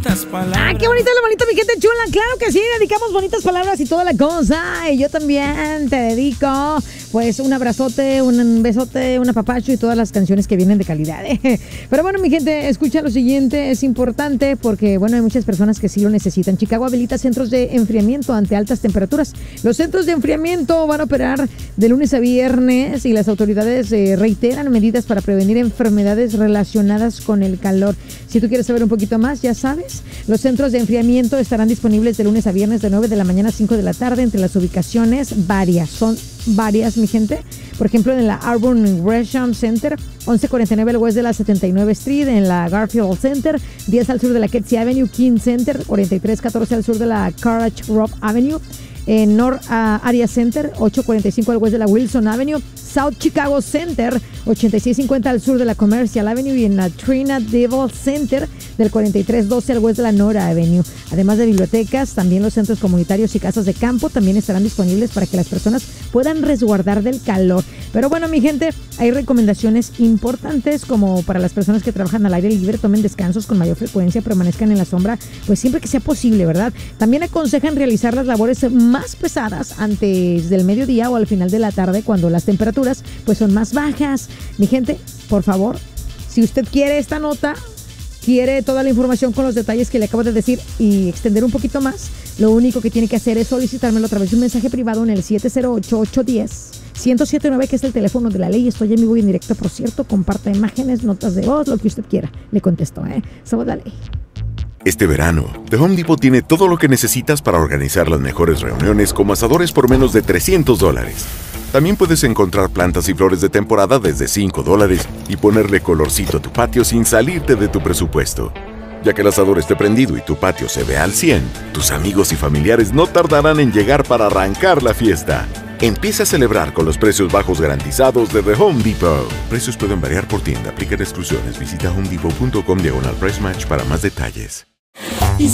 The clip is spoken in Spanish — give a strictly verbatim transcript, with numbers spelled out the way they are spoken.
bonitas palabras. Ah, qué bonita la bonita, mi gente chula. Claro que sí, dedicamos bonitas palabras y toda la cosa. Y yo también te dedico, pues, un abrazote, un besote, un apapacho y todas las canciones que vienen de calidad, ¿eh? Pero bueno, mi gente, escucha lo siguiente. Es importante porque, bueno, hay muchas personas que sí lo necesitan. Chicago habilita centros de enfriamiento ante altas temperaturas. Los centros de enfriamiento van a operar de lunes a viernes y las autoridades eh, reiteran medidas para prevenir enfermedades relacionadas con el calor. Si tú quieres saber un poquito más, ya sabes, los centros de enfriamiento estarán disponibles de lunes a viernes de nueve de la mañana a cinco de la tarde entre las ubicaciones varias. Son varias, mi gente. Por ejemplo, en la Auburn Gresham Center, once cuarenta y nueve al west de la setenta y nueve Street, en la Garfield Center, diez al sur de la Kedzie Avenue, King Center, cuarenta y tres catorce al sur de la Carriage Grove Avenue, en North uh, Area Center, ocho cuarenta y cinco al west de la Wilson Avenue, South Chicago Center, ochenta y seis cincuenta al sur de la Commercial Avenue y en la Trina Devil Center, del cuarenta y tres doce al west de la Nora Avenue. Además de bibliotecas, también los centros comunitarios y casas de campo también estarán disponibles para que las personas puedan resguardar del calor. Pero bueno, mi gente, hay recomendaciones importantes como para las personas que trabajan al aire libre, tomen descansos con mayor frecuencia, permanezcan en la sombra, pues siempre que sea posible, ¿verdad? También aconsejan realizar las labores más pesadas antes del mediodía o al final de la tarde cuando las temperaturas pues son más bajas. Mi gente, por favor, si usted quiere esta nota, quiere toda la información con los detalles que le acabo de decir y extender un poquito más, lo único que tiene que hacer es solicitármelo a través de un mensaje privado en el siete cero ocho, ocho uno cero, uno cero siete nueve, que es el teléfono de la ley. Estoy en vivo y en directo, por cierto. Comparta imágenes, notas de voz, lo que usted quiera. Le contesto, ¿eh? Somos la ley. Este verano, The Home Depot tiene todo lo que necesitas para organizar las mejores reuniones como asadores por menos de trescientos dólares. También puedes encontrar plantas y flores de temporada desde cinco dólares y ponerle colorcito a tu patio sin salirte de tu presupuesto. Ya que el asador esté prendido y tu patio se vea al cien, tus amigos y familiares no tardarán en llegar para arrancar la fiesta. Empieza a celebrar con los precios bajos garantizados de The Home Depot. Precios pueden variar por tienda, aplican exclusiones. Visita homedepot punto com diagonal price match para más detalles.